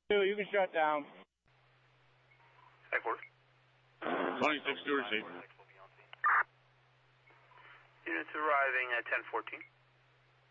You can shut down. Headquarters. 26 to receive. Units arriving at 10:14.